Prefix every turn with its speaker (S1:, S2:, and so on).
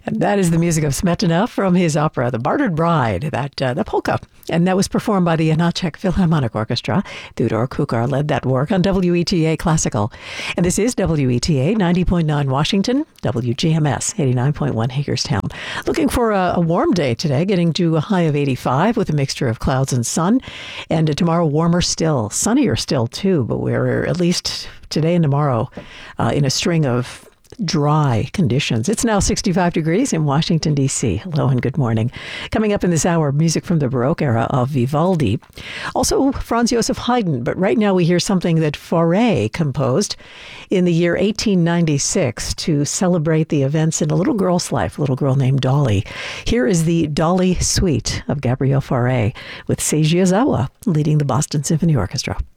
S1: And that is the music of Smetana from his opera, The Bartered Bride, the polka. And that was performed by the Janacek Philharmonic Orchestra. Theodore Kukar led that work on WETA Classical. And this is WETA 90.9 Washington, WGMS 89.1 Hagerstown. Looking for a warm day today, getting to a high of 85 with a mixture of clouds and sun. And tomorrow, warmer still, sunnier still too, but we're at least today and tomorrow in a string of dry conditions. It's now 65 degrees in Washington, D.C. Hello and good morning. Coming up in this hour, music from the Baroque era of Vivaldi. Also, Franz Joseph Haydn, but right now we hear something that Fauré composed in the year 1896 to celebrate the events in a little girl's life, a little girl named Dolly. Here is the Dolly Suite of Gabriel Fauré with Seiji Ozawa leading the Boston Symphony Orchestra.